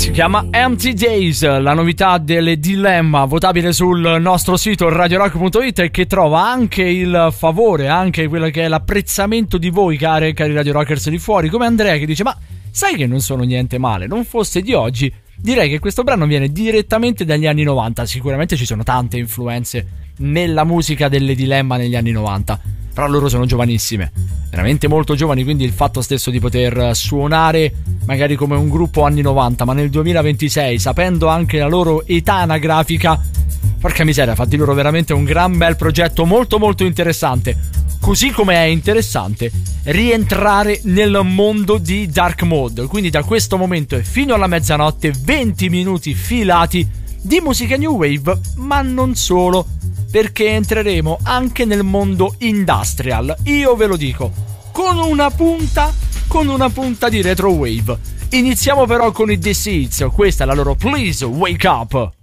Si chiama Empty Days, la novità delle Dilemma, votabile sul nostro sito radiorock.it, e che trova anche il favore, anche quello che è l'apprezzamento di voi, cari Radio Rockers di fuori, come Andrea, che dice: ma sai che non sono niente male, non fosse di oggi, direi che questo brano viene direttamente dagli anni 90. Sicuramente ci sono tante influenze nella musica delle Dilemma negli anni 90, però loro sono giovanissime, veramente molto giovani, quindi il fatto stesso di poter suonare magari come un gruppo anni 90 ma nel 2026, sapendo anche la loro età anagrafica, porca miseria, fatti loro veramente un gran bel progetto molto molto interessante. Così come è interessante rientrare nel mondo di Dark Mode, quindi da questo momento e fino alla mezzanotte 20 minuti filati di musica new wave, ma non solo, perché entreremo anche nel mondo industrial, io ve lo dico, con una punta di retro wave. Iniziamo però con i The Seeds, questa è la loro Please Wake Up.